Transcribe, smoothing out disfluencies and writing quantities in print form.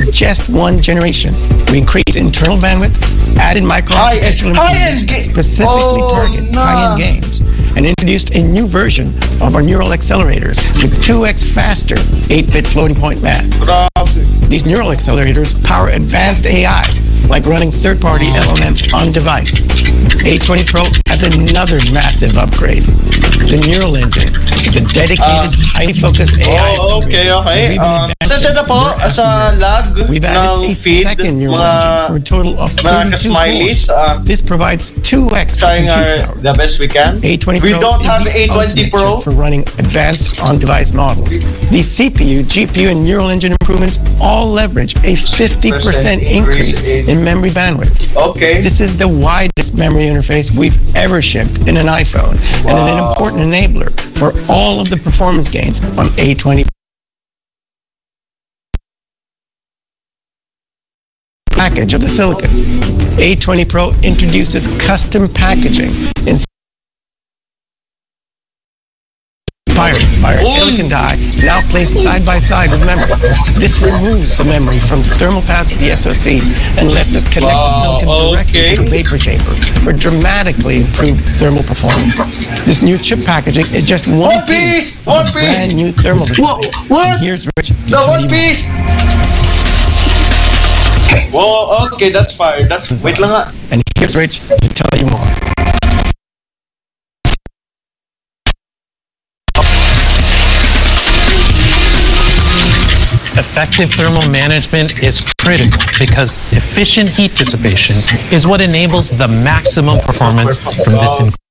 just one generation. We increased internal bandwidth, added microarchitectural improvements that specifically target high-end games, and introduced a new version of our neural accelerators with 2x faster 8-bit floating point math. These neural accelerators power advanced AI, like running third-party LLMs on device. A20 Pro has another massive upgrade. The Neural Engine is a dedicated, highly focused AI okay. Saan na po? Sa lag We've added ng a feed, second neural engine for a total of 32 smileys. cores. This provides 2x Trying compute power. the best we can. A20 We Pro don't is have the A20 ultimate Pro. chip for running advanced on-device models. These CPU, GPU, and neural engine improvements all leverage a 50% increase in memory bandwidth. Okay. This is the widest memory interface we've ever shipped in an iPhone, and an important enabler for all of the performance gains on A20 package of the silicon. A20 Pro introduces custom packaging inspired by our silicon die, now placed side by side with memory. This removes the memory from the thermal paths of the SoC and lets us connect the silicon directly to the vapor chamber for dramatically improved thermal performance. This new chip packaging is just one piece of a brand new thermal display. And here's Rich to The tell One you Piece! Whoa, okay, that's fire. Wait lang nga. And here's Rich to tell you more. Effective thermal management is critical because efficient heat dissipation is what enables the maximum performance from this